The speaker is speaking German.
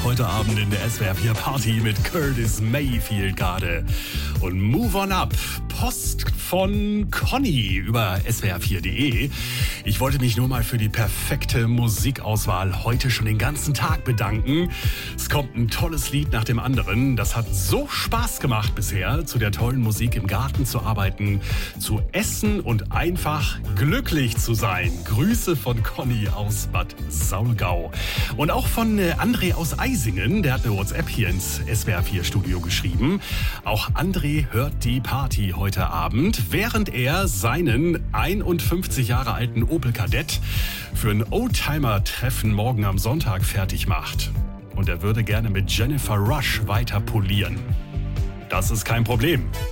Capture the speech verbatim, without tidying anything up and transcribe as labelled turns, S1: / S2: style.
S1: heute Abend in der S W R vier Party mit Curtis Mayfield gerade. Und Move on Up, Post von Conny über S W R vier punkt de. Ich wollte mich nur mal für die perfekte Musikauswahl heute schon den ganzen Tag bedanken. Es kommt ein tolles Lied nach dem anderen. Das hat so Spaß gemacht bisher, zu der tollen Musik im Garten zu arbeiten, zu essen und einfach glücklich zu sein. Grüße von Conny aus Bad Saulgau. Und auch von äh, André aus Eisingen, der hat eine WhatsApp hier ins S W R vier Studio geschrieben. Auch André hört die Party heute Abend, während er seinen einundfünfzig Jahre alten Opel Kadett für ein Oldtimer-Treffen morgen am Sonntag fertig macht. Und er würde gerne mit Jennifer Rush weiter polieren. Das ist kein Problem.